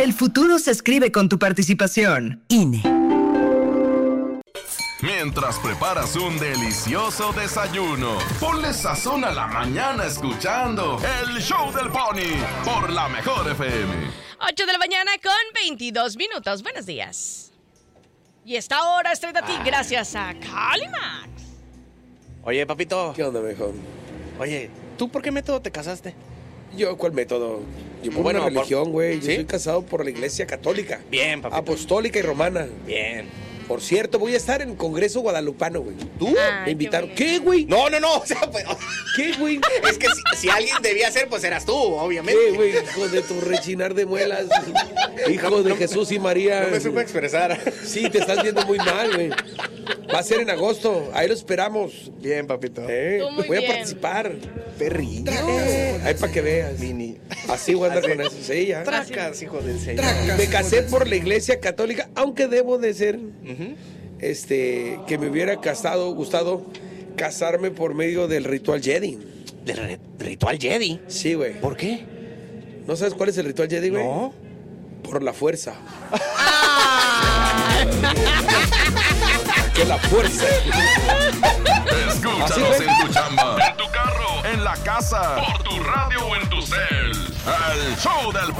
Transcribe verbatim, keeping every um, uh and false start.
El futuro se escribe con tu participación. I N E. Mientras preparas un delicioso desayuno, ponle sazón a la mañana escuchando el Show del Pony por la Mejor F M. ocho de la mañana con veintidós minutos. Buenos días. Y esta hora es traída a ti gracias a Calimax. Oye, papito. ¿Qué onda, mejor? Oye, ¿tú por qué método te casaste? ¿Yo cuál método? Yo por Bueno, una religión, güey. ¿sí? Yo soy casado por la iglesia católica. Bien, papito. Apostólica y romana. Bien. Por cierto, voy a estar en el Congreso Guadalupano, güey. ¿Tú? Ay, Me invitaron. qué ¿Qué, güey? No, no, no. O sea, pues, ¿Qué, güey? es que si, si alguien debía ser, pues eras tú, obviamente. ¿Qué, güey? Hijo de tu rechinar de muelas. Hijo de Jesús y María. No me supe expresar. Sí, te estás viendo muy mal, güey. Va a ser en agosto. Ahí lo esperamos. Bien, papito. Eh, Tú muy voy bien. a participar. Perrillo. Eh, ahí para que veas. Mini. Así voy a andar Así. con eso. Sí, ya. Tracas, hijo del señor. Me casé por la iglesia católica, aunque debo de ser, Ujú. este, que me hubiera casado, gustado casarme por medio del ritual Jedi. ¿De re- ritual Jedi? Sí, güey. ¿Por qué? ¿No sabes cuál es el ritual Jedi, güey? No. Por la fuerza. Que la fuerza. Escúchanos Así, güey. en tu chamba, en tu carro, en la casa, por tu radio o en tu cel. El Show del Pony.